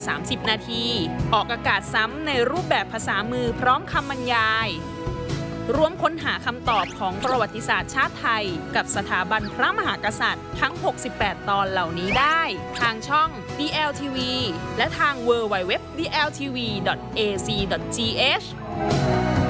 30 นาทีออกอากาศซ้ำในรูปแบบภาษามือพร้อมคำบรรยายร่วมค้นหาคำตอบของประวัติศาสตร์ชาติไทยกับสถาบันพระมหากษัตริย์ทั้ง 68 ตอนเหล่านี้ได้ทางช่อง DLTV และทาง www.dltv.ac.th